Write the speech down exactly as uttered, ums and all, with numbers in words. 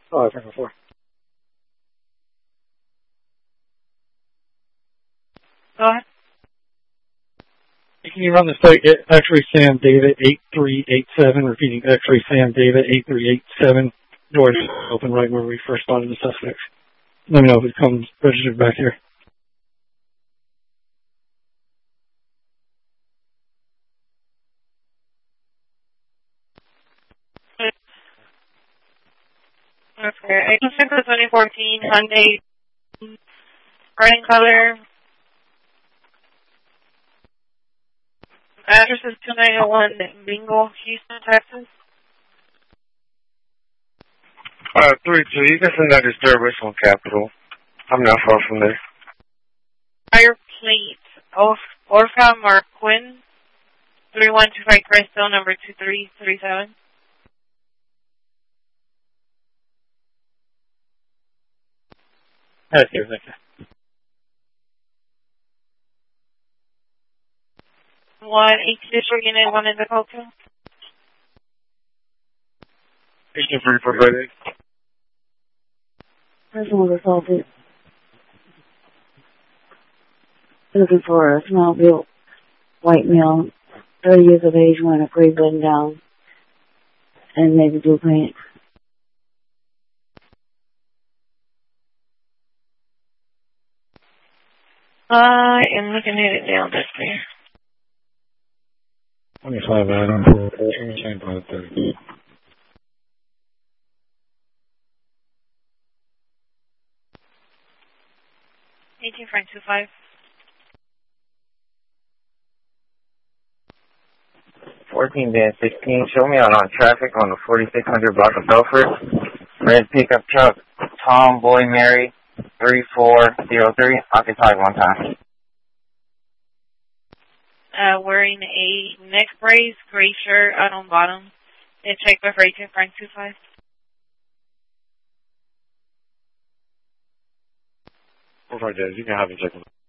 Oh, I think before. Go ahead. Can you run the site X-Ray Sam David eight three eight seven, repeating X-Ray Sam David eight three eight seven, doors open right where we first spotted the suspects. Let me know if it comes registered back here. Okay, I can check the twenty fourteen Hyundai red color. Address is two nine zero one Bingo, Houston, Texas. Uh, three two. You can send that to Service on Capital. I'm not far from there. Fire plate, Orpha Marquin, three one two five Crystal, number two three three seven. That's here, thank you. One eight District Unit one in the Coco. Agent three for Friday. Person was assaulted. Looking for a small built white male, thirty years of age, wearing a gray button down and navy blue pants. I am looking at it down this way. twenty-five item for ten by thirty. eighteen Frank two five. fourteen dash sixteen. Show me out on traffic on the forty-six hundred block of Belfort. Red pickup truck. Tom, Boy, Mary. three four zero three. Occupied one time. Uh, wearing a neck brace, gray shirt, out on bottom. Then check with eighteen Frank two five. Four five days. You can have it check.